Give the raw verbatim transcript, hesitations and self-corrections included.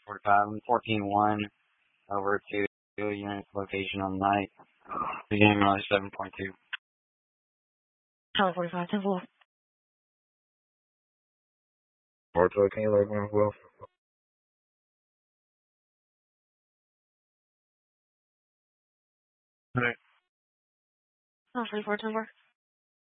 forty-five, fourteen one over to unit location on the night. Beginning rally seven point two. Tower forty-five, ten four. Bartow, can you log one as well? Alright. Tower forty-four, ten four.